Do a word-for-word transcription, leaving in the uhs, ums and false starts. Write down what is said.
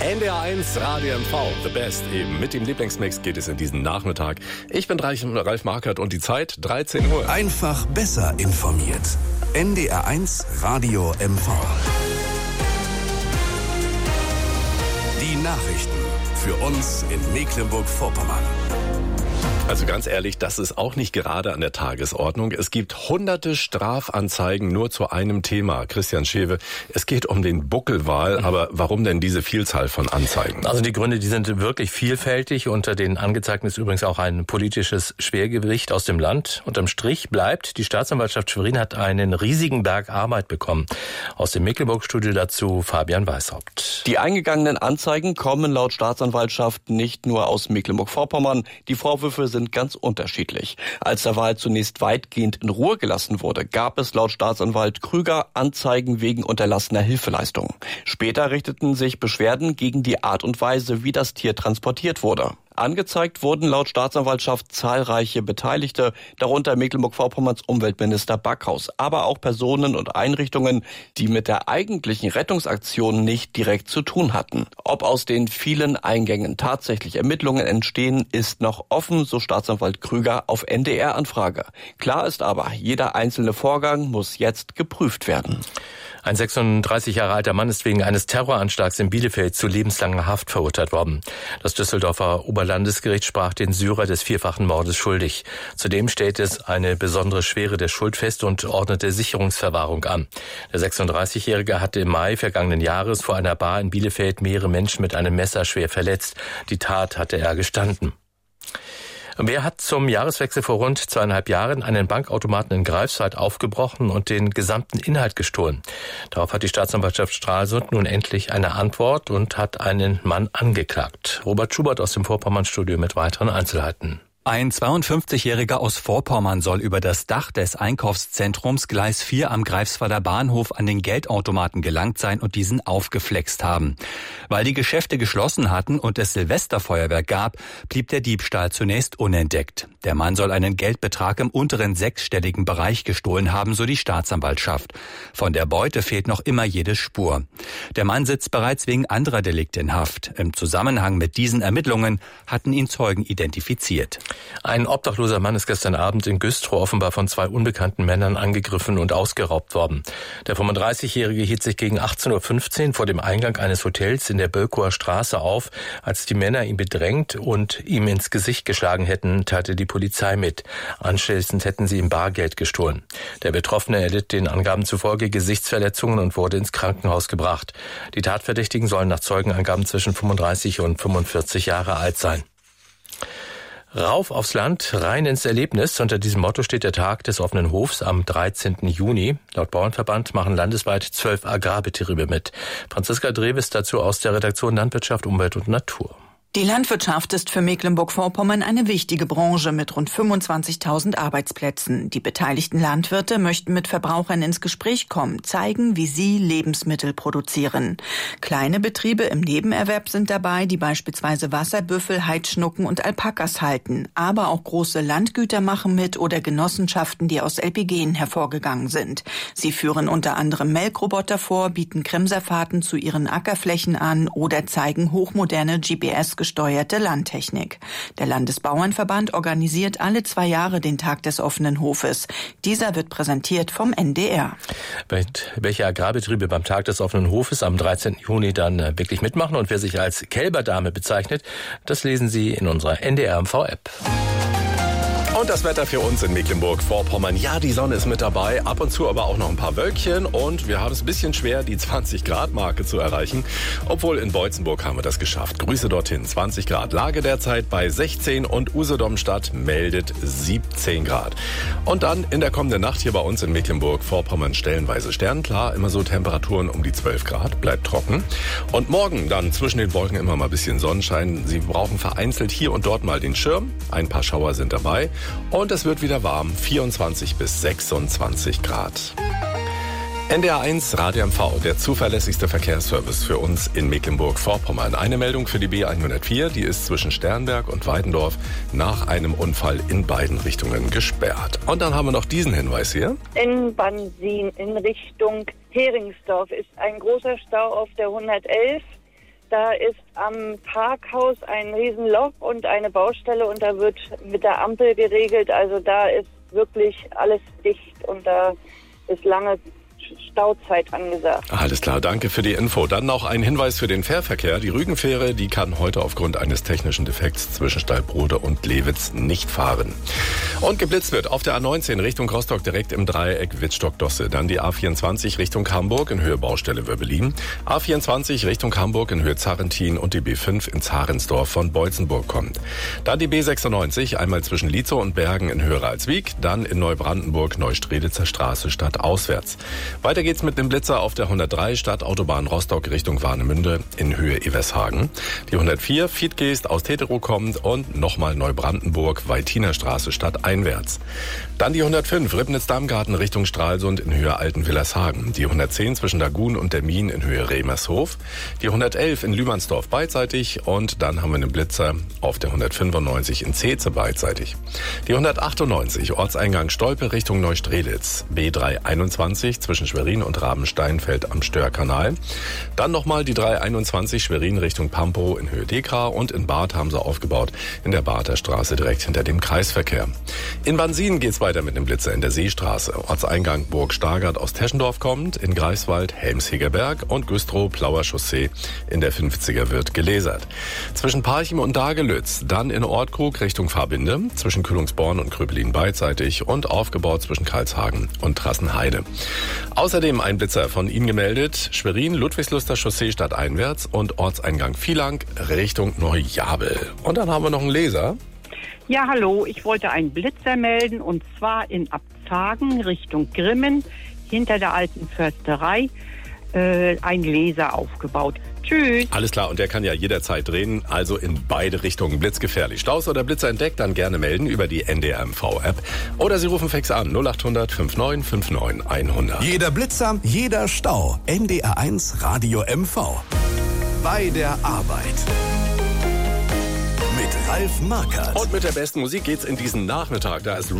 N D R eins Radio M V, The Best. Eben mit dem Lieblingsmix geht es in diesen Nachmittag. Ich bin Ralf Markert und die Zeit dreizehn Uhr. Einfach besser informiert. N D R eins Radio M V. Die Nachrichten für uns in Mecklenburg-Vorpommern. Also ganz ehrlich, das ist auch nicht gerade an der Tagesordnung. Es gibt hunderte Strafanzeigen nur zu einem Thema. Christian Schewe, es geht um den Buckelwal, aber warum denn diese Vielzahl von Anzeigen? Also die Gründe, die sind wirklich vielfältig. Unter den Angezeigten ist übrigens auch ein politisches Schwergewicht aus dem Land. Unterm Strich bleibt, die Staatsanwaltschaft Schwerin hat einen riesigen Berg Arbeit bekommen. Aus dem Mecklenburg-Studio dazu Fabian Weishaupt. Die eingegangenen Anzeigen kommen laut Staatsanwaltschaft nicht nur aus Mecklenburg-Vorpommern. Die Vorwürfe sind sind ganz unterschiedlich. Als der Wal zunächst weitgehend in Ruhe gelassen wurde, gab es laut Staatsanwalt Krüger Anzeigen wegen unterlassener Hilfeleistung. Später richteten sich Beschwerden gegen die Art und Weise, wie das Tier transportiert wurde. Angezeigt wurden laut Staatsanwaltschaft zahlreiche Beteiligte, darunter Mecklenburg-Vorpommerns Umweltminister Backhaus, aber auch Personen und Einrichtungen, die mit der eigentlichen Rettungsaktion nicht direkt zu tun hatten. Ob aus den vielen Eingängen tatsächlich Ermittlungen entstehen, ist noch offen, so Staatsanwalt Krüger auf N D R-Anfrage. Klar ist aber, jeder einzelne Vorgang muss jetzt geprüft werden. Ein sechsunddreißig Jahre alter Mann ist wegen eines Terroranschlags in Bielefeld zu lebenslanger Haft verurteilt worden. Das Düsseldorfer Oberlandesgericht sprach den Syrer des vierfachen Mordes schuldig. Zudem stellte es eine besondere Schwere der Schuld fest und ordnete Sicherungsverwahrung an. Der sechsunddreißigjährige hatte im Mai vergangenen Jahres vor einer Bar in Bielefeld mehrere Menschen mit einem Messer schwer verletzt. Die Tat hatte er gestanden. Wer hat zum Jahreswechsel vor rund zweieinhalb Jahren einen Bankautomaten in Greifswald aufgebrochen und den gesamten Inhalt gestohlen? Darauf hat die Staatsanwaltschaft Stralsund nun endlich eine Antwort und hat einen Mann angeklagt. Robert Schubert aus dem Vorpommern-Studio mit weiteren Einzelheiten. Ein zweiundfünfzigjähriger aus Vorpommern soll über das Dach des Einkaufszentrums Gleis vier am Greifswalder Bahnhof an den Geldautomaten gelangt sein und diesen aufgeflext haben. Weil die Geschäfte geschlossen hatten und es Silvesterfeuerwerk gab, blieb der Diebstahl zunächst unentdeckt. Der Mann soll einen Geldbetrag im unteren sechsstelligen Bereich gestohlen haben, so die Staatsanwaltschaft. Von der Beute fehlt noch immer jede Spur. Der Mann sitzt bereits wegen anderer Delikte in Haft. Im Zusammenhang mit diesen Ermittlungen hatten ihn Zeugen identifiziert. Ein obdachloser Mann ist gestern Abend in Güstrow offenbar von zwei unbekannten Männern angegriffen und ausgeraubt worden. Der fünfunddreißigjährige hielt sich gegen achtzehn Uhr fünfzehn vor dem Eingang eines Hotels in der Bölkower Straße auf. Als die Männer ihn bedrängt und ihm ins Gesicht geschlagen hätten, teilte die Polizei mit. Anschließend hätten sie ihm Bargeld gestohlen. Der Betroffene erlitt den Angaben zufolge Gesichtsverletzungen und wurde ins Krankenhaus gebracht. Die Tatverdächtigen sollen nach Zeugenangaben zwischen fünfunddreißig und fünfundvierzig Jahre alt sein. Rauf aufs Land, rein ins Erlebnis. Unter diesem Motto steht der Tag des offenen Hofs am dreizehnten Juni. Laut Bauernverband machen landesweit zwölf Agrarbetriebe mit. Franziska Dreves dazu aus der Redaktion Landwirtschaft, Umwelt und Natur. Die Landwirtschaft ist für Mecklenburg-Vorpommern eine wichtige Branche mit rund fünfundzwanzigtausend Arbeitsplätzen. Die beteiligten Landwirte möchten mit Verbrauchern ins Gespräch kommen, zeigen, wie sie Lebensmittel produzieren. Kleine Betriebe im Nebenerwerb sind dabei, die beispielsweise Wasserbüffel, Heidschnucken und Alpakas halten. Aber auch große Landgüter machen mit oder Genossenschaften, die aus L P G hervorgegangen sind. Sie führen unter anderem Melkroboter vor, bieten Kremserfahrten zu ihren Ackerflächen an oder zeigen hochmoderne G P S gesteuerte Landtechnik. Der Landesbauernverband organisiert alle zwei Jahre den Tag des offenen Hofes. Dieser wird präsentiert vom N D R. Welche Agrarbetriebe beim Tag des offenen Hofes am dreizehnten Juni dann wirklich mitmachen und wer sich als Kälberdame bezeichnet, das lesen Sie in unserer N D R M V-App. Und das Wetter für uns in Mecklenburg-Vorpommern. Ja, die Sonne ist mit dabei, ab und zu aber auch noch ein paar Wölkchen. Und wir haben es ein bisschen schwer, die zwanzig Grad Marke zu erreichen. Obwohl in Beutzenburg haben wir das geschafft. Grüße dorthin, zwanzig Grad. Lage derzeit bei sechzehn und Usedomstadt meldet siebzehn Grad. Und dann in der kommenden Nacht hier bei uns in Mecklenburg-Vorpommern stellenweise sternklar. Immer so Temperaturen um die zwölf Grad, bleibt trocken. Und morgen dann zwischen den Wolken immer mal ein bisschen Sonnenschein. Sie brauchen vereinzelt hier und dort mal den Schirm. Ein paar Schauer sind dabei. Und es wird wieder warm, vierundzwanzig bis sechsundzwanzig Grad. N D R eins Radio M V, der zuverlässigste Verkehrsservice für uns in Mecklenburg-Vorpommern. Eine Meldung für die B hundertvier, die ist zwischen Sternberg und Weidendorf nach einem Unfall in beiden Richtungen gesperrt. Und dann haben wir noch diesen Hinweis hier. In Bansin in Richtung Heringsdorf ist ein großer Stau auf der hundertelf. Da ist am Parkhaus ein Riesenloch und eine Baustelle und da wird mit der Ampel geregelt. Also da ist wirklich alles dicht und da ist lange Stauzeit angesagt. Alles klar, danke für die Info. Dann noch ein Hinweis für den Fährverkehr. Die Rügenfähre, die kann heute aufgrund eines technischen Defekts zwischen Stallbrode und Lewitz nicht fahren. Und geblitzt wird auf der A neunzehn Richtung Rostock direkt im Dreieck Wittstock-Dosse. Dann die A vierundzwanzig Richtung Hamburg in Höhe Baustelle Wöbbelin. A vierundzwanzig Richtung Hamburg in Höhe Zarrentin und die B fünf in Zarensdorf von Beutzenburg kommt. Dann die B sechsundneunzig, einmal zwischen Lietzow und Bergen in Höhe Ralswiek. Dann in Neubrandenburg Neustrelitzer Straße stadtauswärts. Weiter geht's mit dem Blitzer auf der hundertdrei Stadtautobahn Rostock Richtung Warnemünde in Höhe Evershagen. Die hundertvier Fiedgeest aus Teterow kommt und nochmal Neubrandenburg Weitinerstraße stadteinwärts. Dann die hundertfünf Ribnitz-Dammgarten Richtung Stralsund in Höhe Altenwillershagen. Die hundertzehn zwischen Lagun und der Mien in Höhe Remershof. Die hundertelf in Lühmannsdorf beidseitig und dann haben wir einen Blitzer auf der hundertfünfundneunzig in Zeetze beidseitig. Die hundertachtundneunzig Ortseingang Stolpe Richtung Neustrelitz. B dreihunderteinundzwanzig zwischen Schwerin und Rabensteinfeld am Störkanal. Dann nochmal die dreihunderteinundzwanzig Schwerin Richtung Pampow in Höhe Dekra und in Barth haben sie aufgebaut in der Barther Straße direkt hinter dem Kreisverkehr. In Bansin geht's weiter mit dem Blitzer in der Seestraße. Ortseingang Burg Stargard aus Teschendorf kommt, in Greifswald Helmshegerberg und Güstrow Plauer Chaussee in der fünfziger wird gelasert. Zwischen Parchim und Dagelütz, dann in Ortkrug Richtung Fahrbinde, zwischen Kühlungsborn und Kröpelin beidseitig und aufgebaut zwischen Karlshagen und Trassenheide. Außerdem ein Blitzer von Ihnen gemeldet, Schwerin, Ludwigsluster Chaussee stadteinwärts und Ortseingang Vielang Richtung Neujabel. Und dann haben wir noch einen Leser. Ja, hallo, ich wollte einen Blitzer melden und zwar in Abzagen Richtung Grimmen, hinter der alten Försterei, äh, ein Laser aufgebaut. Tschüss. Alles klar, und der kann ja jederzeit drehen, also in beide Richtungen blitzgefährlich. Staus oder Blitzer entdeckt, dann gerne melden über die N D R M V-App. Oder Sie rufen fix an null acht hundert fünfundneunzig neunundfünfzig hundert. Jeder Blitzer, jeder Stau. N D R eins Radio M V. Bei der Arbeit. Mit Ralf Markert. Und mit der besten Musik geht's in diesen Nachmittag. Da ist